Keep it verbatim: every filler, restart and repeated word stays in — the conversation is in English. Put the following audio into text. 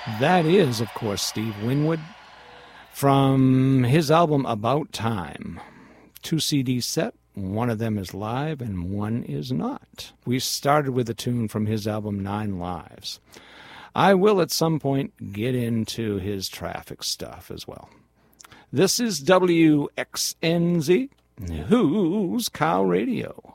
That is, of course, Steve Winwood from his album About Time. Two C D set, one of them is live and one is not. We started with a tune from his album Nine Lives. I will at some point get into his Traffic stuff as well. This is W X N Z, Who's Cow Radio.